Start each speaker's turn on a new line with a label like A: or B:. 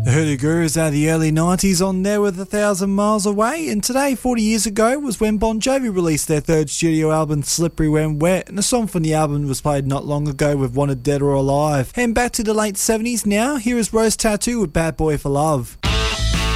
A: The Hoodoo Gurus out of the early 90s on There With 1,000 Miles Away, and today, 40 years ago, was when Bon Jovi released their third studio album, Slippery When Wet, and a song from the album was played not long ago with Wanted Dead or Alive. And back to the late 70s now, here is Rose Tattoo with Bad Boy for Love.